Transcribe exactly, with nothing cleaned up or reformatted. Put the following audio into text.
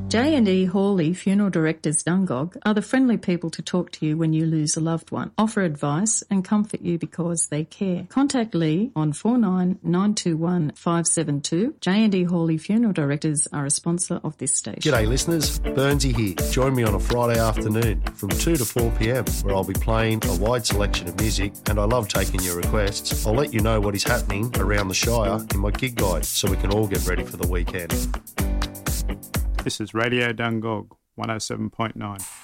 J and E Hawley Funeral Directors Dungog are the friendly people to talk to you when you lose a loved one, offer advice and comfort you because they care. Contact Lee on four nine nine two one five seven two. J and E Hawley Funeral Directors are a sponsor of this station. G'day listeners, Burnsy here. Join me on a Friday afternoon from two to four p m where I'll be playing a wide selection of music and I love taking your requests. I'll let you know what is happening around the Shire in my gig guide so we can all get ready for the weekend. This is Radio Dungog, one oh seven point nine.